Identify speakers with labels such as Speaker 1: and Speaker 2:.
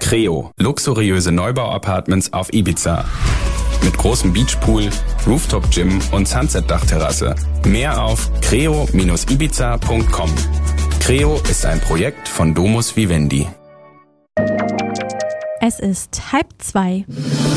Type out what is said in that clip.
Speaker 1: Creo, luxuriöse Neubau-Apartments auf Ibiza. Mit großem Beachpool, Rooftop-Gym und Sunset-Dachterrasse. Mehr auf creo-ibiza.com. Creo ist ein Projekt von Domus Vivendi.
Speaker 2: Es ist 1:30.